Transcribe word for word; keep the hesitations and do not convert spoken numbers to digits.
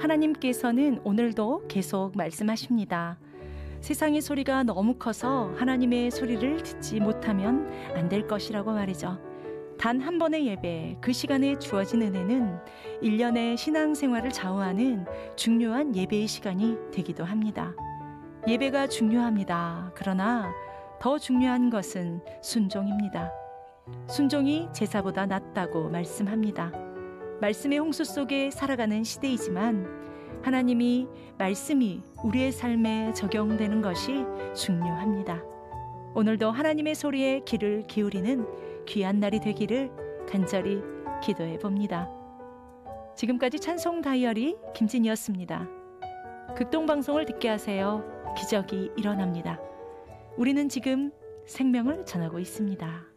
하나님께서는 오늘도 계속 말씀하십니다. 세상의 소리가 너무 커서 하나님의 소리를 듣지 못하면 안 될 것이라고 말이죠. 단 한 번의 예배, 그 시간에 주어진 은혜는 일 년의 신앙생활을 좌우하는 중요한 예배의 시간이 되기도 합니다. 예배가 중요합니다. 그러나 더 중요한 것은 순종입니다. 순종이 제사보다 낫다고 말씀합니다. 말씀의 홍수 속에 살아가는 시대이지만 하나님이 말씀이 우리의 삶에 적용되는 것이 중요합니다. 오늘도 하나님의 소리에 귀를 기울이는 귀한 날이 되기를 간절히 기도해 봅니다. 지금까지 찬송 다이어리 김진이었습니다. 극동방송을 듣게 하세요. 기적이 일어납니다. 우리는 지금 생명을 전하고 있습니다.